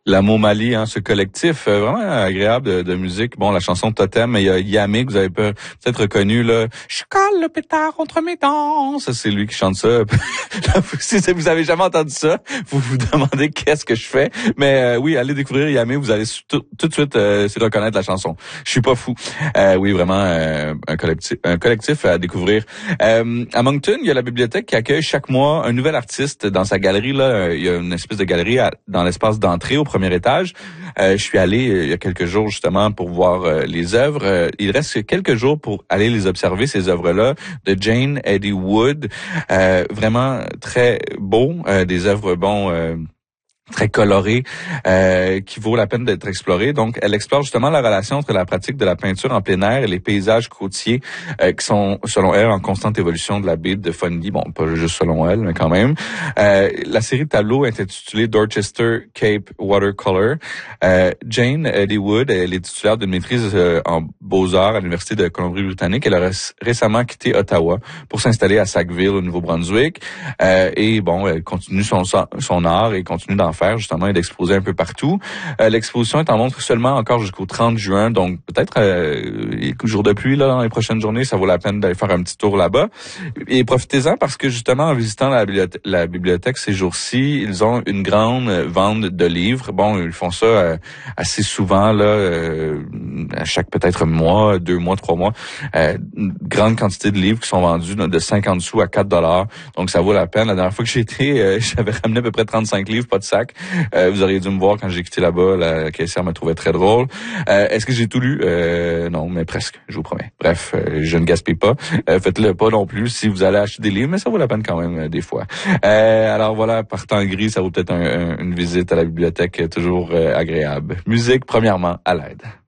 La Momali, ce collectif vraiment agréable de musique. Bon, la chanson Totem, il y a Yamé que vous avez peut-être reconnu là. Je colle le pétard entre mes dents. Ça, c'est lui qui chante ça. Si vous avez jamais entendu ça, vous vous demandez qu'est-ce que je fais. Mais oui, allez découvrir Yamé, vous allez tout de suite reconnaître la chanson. Je suis pas fou. Oui, vraiment un collectif à découvrir. À Moncton, il y a la bibliothèque qui accueille chaque mois un nouvel artiste dans sa galerie. Là, il y a une espèce de galerie dans l'espace d'entrée au premier étage. Je suis allé il y a quelques jours justement pour voir les œuvres. Il reste quelques jours pour aller les observer, ces œuvres-là, de Jane Eddie Wood. Vraiment très beau, des œuvres très colorée, qui vaut la peine d'être explorée. Donc, elle explore justement la relation entre la pratique de la peinture en plein air et les paysages côtiers qui sont, selon elle, en constante évolution de la baie de Fundy. Bon, pas juste selon elle, mais quand même. La série de tableaux est intitulée Dorchester Cape Watercolor. Jane Eddie Wood, elle est titulaire d'une maîtrise en beaux-arts à l'Université de Colombie-Britannique. Elle a récemment quitté Ottawa pour s'installer à Sackville, au Nouveau-Brunswick. Et bon, elle continue son art et continue d'en faire justement et d'exposer un peu partout. L'exposition est en montre seulement encore jusqu'au 30 juin, donc peut-être jour de pluie là dans les prochaines journées, ça vaut la peine d'aller faire un petit tour là-bas. Et profitez-en parce que justement en visitant la bibliothèque ces jours-ci, ils ont une grande vente de livres. Bon, ils font ça assez souvent là, à chaque peut-être mois, 2 mois, 3 mois. Une grande quantité de livres qui sont vendus de 50 sous à 4 $. Donc ça vaut la peine. La dernière fois que j'ai été, j'avais ramené à peu près 35 livres, pas de sac. Vous auriez dû me voir quand j'ai quitté là-bas. La caissière me trouvait très drôle. Est-ce que j'ai tout lu? Non, mais presque, je vous promets. Bref, je ne gaspille pas. Faites-le pas non plus si vous allez acheter des livres, mais ça vaut la peine quand même des fois. Alors voilà, par temps gris, ça vaut peut-être une visite à la bibliothèque toujours agréable. Musique, premièrement, à l'aide.